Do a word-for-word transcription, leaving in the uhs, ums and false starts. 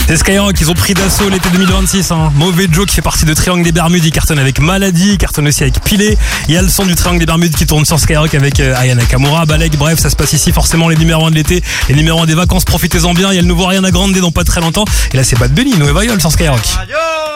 C'est Skyrock, ils ont pris d'assaut l'été deux mille vingt-six. Hein. Mauvais Joe qui fait partie de Triangle des Bermudes, il cartonne avec Maladie, il cartonne aussi avec Pilé. Il y a le son du Triangle des Bermudes qui tourne sur Skyrock avec euh, Aya Nakamura, Balek. Bref, ça se passe ici forcément les numéros un de l'été, les numéros un des vacances. Profitez-en bien. Il y a le nouveau Ariana Grande dans pas très longtemps. Et là, c'est Bad Bunny, Nueva York sur Skyrock.